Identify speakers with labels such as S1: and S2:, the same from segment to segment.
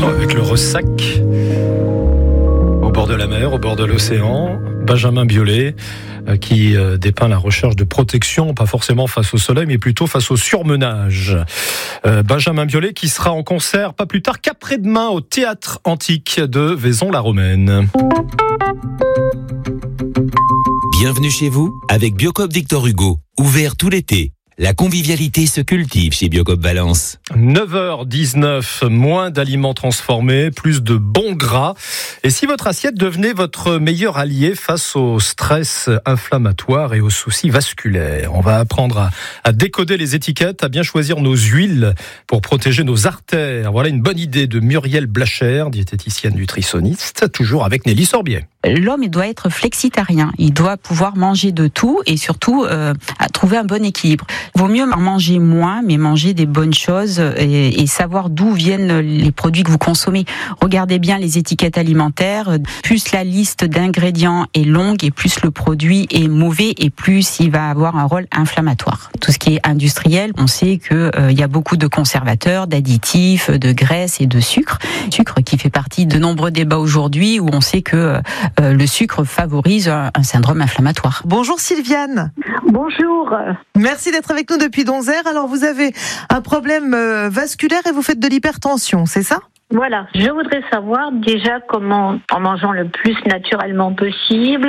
S1: avec le ressac au bord de la mer, au bord de l'océan. Benjamin Biolay qui dépeint la recherche de protection, pas forcément face au soleil, mais plutôt face au surmenage. Benjamin Biolay qui sera en concert pas plus tard qu'après-demain au Théâtre Antique de Vaison-la-Romaine.
S2: Bienvenue chez vous avec Biocoop Victor Hugo, ouvert tout l'été. La convivialité se cultive chez Biocoop Valence.
S1: 9h19, moins d'aliments transformés, plus de bons gras. Et si votre assiette devenait votre meilleur allié face au stress inflammatoire et aux soucis vasculaires? On va apprendre à décoder les étiquettes, à bien choisir nos huiles pour protéger nos artères. Voilà une bonne idée de Muriel Blacher, diététicienne nutritionniste, toujours avec Nelly Sorbier.
S3: L'homme, il doit être flexitarien. Il doit pouvoir manger de tout et surtout trouver un bon équilibre. Il vaut mieux en manger moins, mais manger des bonnes choses et savoir d'où viennent les produits que vous consommez. Regardez bien les étiquettes alimentaires. Plus la liste d'ingrédients est longue et plus le produit est mauvais et plus il va avoir un rôle inflammatoire. Tout ce qui est industriel, on sait que y a beaucoup de conservateurs, d'additifs, de graisses et de sucre. Sucre qui fait partie de nombreux débats aujourd'hui où on sait que le sucre favorise un syndrome inflammatoire.
S4: Bonjour Sylviane.
S5: Bonjour.
S4: Merci d'être avec nous depuis Donzère. Alors vous avez un problème vasculaire et vous faites de l'hypertension, c'est ça ?
S5: Voilà, je voudrais savoir déjà comment, en mangeant le plus naturellement possible,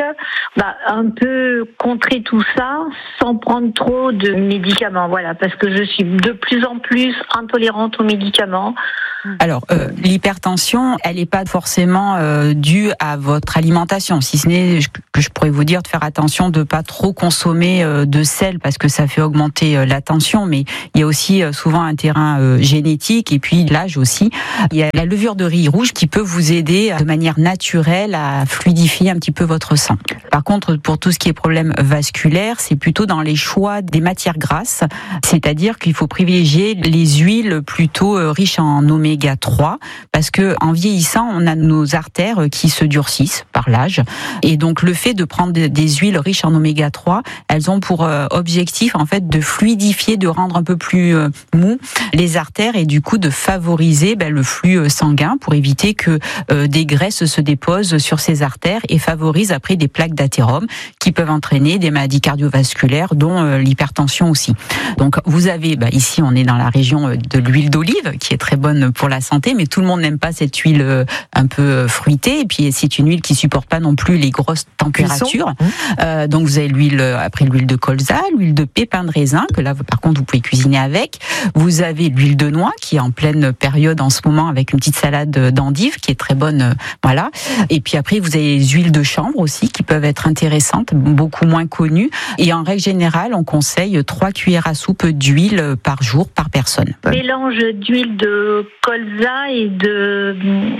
S5: un peu contrer tout ça sans prendre trop de médicaments. Voilà, parce que je suis de plus en plus intolérante aux médicaments.
S3: Alors, l'hypertension, elle n'est pas forcément due à votre alimentation, si ce n'est que je pourrais vous dire de faire attention de pas trop consommer de sel parce que ça fait augmenter la tension, mais il y a aussi souvent un terrain génétique et puis l'âge aussi. Il y a la levure de riz rouge qui peut vous aider de manière naturelle à fluidifier un petit peu votre sang. Par contre, pour tout ce qui est problème vasculaire, c'est plutôt dans les choix des matières grasses, c'est-à-dire qu'il faut privilégier les huiles plutôt riches en oméga 3, parce que en vieillissant, on a nos artères qui se durcissent par l'âge, et donc le fait de prendre des huiles riches en oméga 3, elles ont pour objectif en fait de fluidifier, de rendre un peu plus mou les artères et du coup de favoriser le flux sanguin pour éviter que des graisses se déposent sur ces artères et favorise après des plaques d'athérome qui peuvent entraîner des maladies cardiovasculaires dont l'hypertension aussi. Donc vous avez ici on est dans la région de l'huile d'olive qui est très bonne pour la santé, mais tout le monde n'aime pas cette huile un peu fruitée et puis c'est une huile qui supporte pas non plus les grosses températures. Donc vous avez l'huile de colza, l'huile de pépin de raisin que là par contre vous pouvez cuisiner avec. Vous avez l'huile de noix qui est en pleine période en ce moment avec une petite salade d'endives qui est très bonne, voilà. Et puis après vous avez les huiles de chanvre aussi qui peuvent être intéressantes, beaucoup moins connues. Et en règle générale, on conseille 3 cuillères à soupe d'huile par jour par personne.
S5: Mélange d'huile de colza et de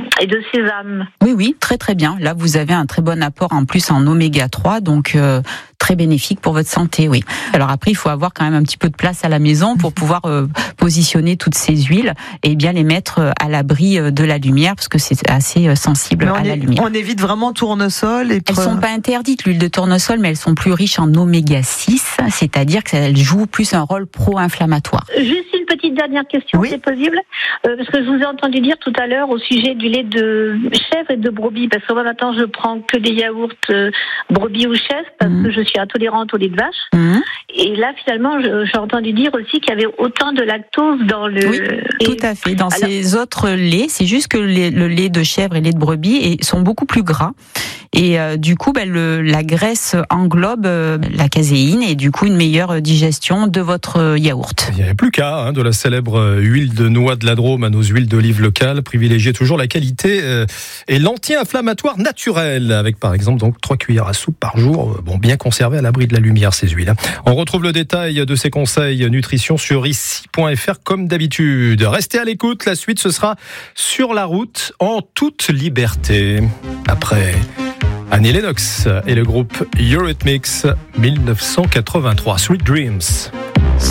S5: sésame.
S3: Oui, très très bien. Là, vous avez un très bon apport en plus en oméga 3, donc très bénéfique pour votre santé, oui. Alors après, il faut avoir quand même un petit peu de place à la maison pour pouvoir positionner toutes ces huiles et bien les mettre à l'abri de la lumière parce que c'est assez sensible à la lumière.
S4: On évite vraiment tournesol.
S3: Elles sont pas interdites, l'huile de tournesol, mais elles sont plus riches en oméga 6, c'est-à-dire qu'elles jouent plus un rôle pro-inflammatoire.
S5: Juste une petite dernière question, oui. C'est possible parce que je vous ai entendu dire tout à l'heure au sujet du lait de chèvre et de brebis, parce que moi maintenant je prends que des yaourts brebis ou chèvre parce que je suis intolérante au lait de vache. Et là finalement j'ai entendu dire aussi qu'il y avait autant de lactose dans le...
S3: Oui, tout à fait. Dans ces autres laits, c'est juste que le lait de chèvre et le lait de brebis sont beaucoup plus gras. Et du coup, la graisse englobe la caséine et du coup une meilleure digestion de votre yaourt.
S1: Il n'y avait plus qu'à de la célèbre huile de noix de la Drôme à nos huiles d'olive locales. Privilégiez toujours la qualité et l'anti-inflammatoire naturel avec par exemple donc 3 cuillères à soupe par jour. Bien conservées à l'abri de la lumière ces huiles. On retrouve le détail de ces conseils nutrition sur ici.fr comme d'habitude. Restez à l'écoute. La suite ce sera sur la route en toute liberté. Après Annie Lennox et le groupe Eurythmics 1983, Sweet Dreams.